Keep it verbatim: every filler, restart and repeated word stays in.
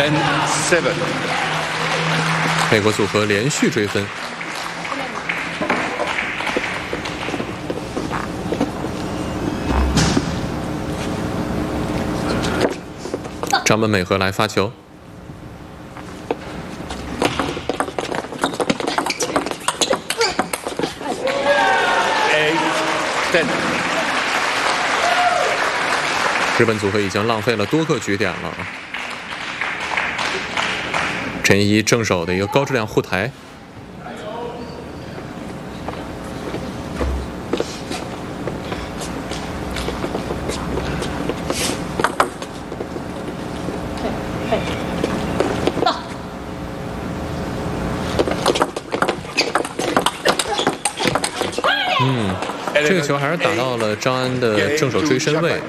ten seven。 美国组合连续追分。张本美和来发球。 日本组合已经浪费了多个局点了。陈怡正手的一个高质量护台。嗯。 这个球还是打到了张安的正手追身位。